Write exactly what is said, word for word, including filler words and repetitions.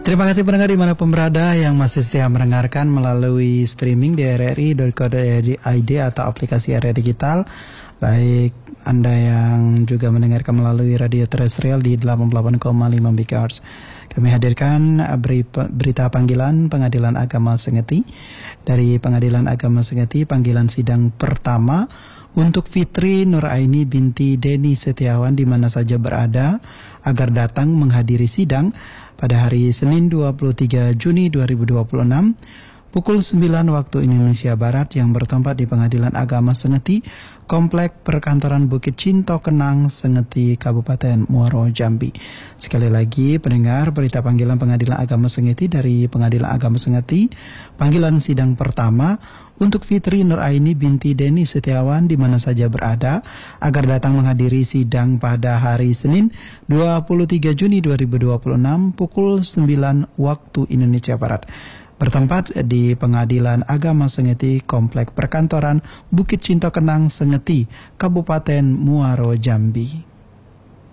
Terima kasih pendengar dimanapun berada yang masih setia mendengarkan melalui streaming di r r i dot co dot i d atau aplikasi R R I Digital. Baik Anda yang juga mendengarkan melalui radio terestrial di delapan puluh delapan koma lima M H Z. Kami hadirkan berita panggilan Pengadilan Agama Sengeti. Dari Pengadilan Agama Sengeti, panggilan sidang pertama untuk Fitri Nuraini binti Denny Setiawan di mana saja berada agar datang menghadiri sidang pada hari Senin dua puluh tiga Juni dua ribu dua puluh enam pukul sembilan waktu Indonesia Barat yang bertempat di Pengadilan Agama Sengeti, Komplek Perkantoran Bukit Cinto Kenang, Sengeti, Kabupaten Muaro, Jambi. Sekali lagi pendengar, berita panggilan Pengadilan Agama Sengeti dari Pengadilan Agama Sengeti, panggilan sidang pertama untuk Fitri Nuraini binti Denny Setiawan di mana saja berada agar datang menghadiri sidang pada hari Senin dua puluh tiga Juni dua ribu dua puluh enam pukul sembilan waktu Indonesia Barat. Bertempat di Pengadilan Agama Sengeti, Komplek Perkantoran Bukit Cinto Kenang, Sengeti, Kabupaten Muaro, Jambi.